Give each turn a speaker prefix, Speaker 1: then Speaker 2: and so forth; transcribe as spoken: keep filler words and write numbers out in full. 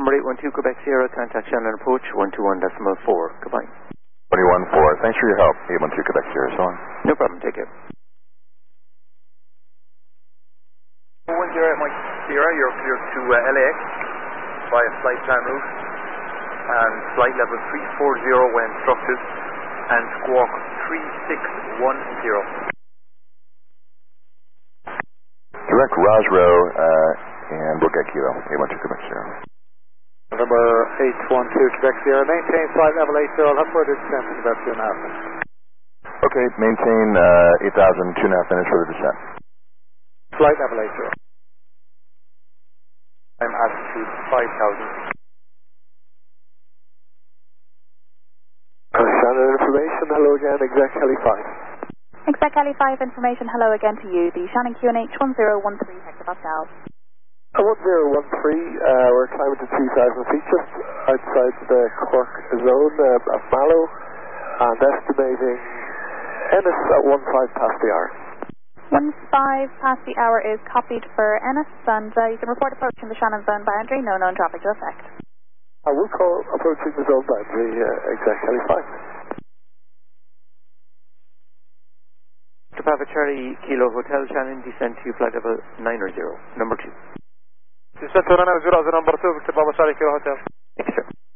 Speaker 1: Number eight one two Quebec Sierra, contact Shannon approach one two one decimal four. Goodbye.
Speaker 2: one one four, thanks for your help. eight one two Quebec Sierra, so on.
Speaker 1: No problem, take care.
Speaker 3: one zero eight Mike Sierra, you're clear to uh, L A X by a flight plan route and flight level three four zero when instructed and squawk three six one zero.
Speaker 2: Direct Rosrow uh, and we'll get Kilo, eight one two Quebec Sierra.
Speaker 4: Number eight one two Quebec Sierra, maintain flight level eight zero, have further descent in about two and a half minutes.
Speaker 2: Okay, maintain uh, eight thousand, two and a half minutes for the descent.
Speaker 4: Flight level eight zero.
Speaker 3: I'm altitude five thousand.
Speaker 4: Shannon information, hello again, exec heli five.
Speaker 5: Exec heli five information, hello again to you, the Shannon Q N H one zero one three hectopascal.
Speaker 4: one zero one three, uh, we're climbing to two thousand feet just outside the Cork zone uh, of Mallow and estimating Ennis at one five past the hour.
Speaker 5: one five past the hour is copied for Ennis and uh, you can report approaching the Shannon zone boundary, no known traffic to effect.
Speaker 4: I will call approaching the zone boundary, uh, exec heli five.
Speaker 1: Papa Charlie Kilo Hotel Shannon, descend to flight level nine zero, number two.
Speaker 4: Descent to nine zero, number two, Papa Charlie Kilo Hotel.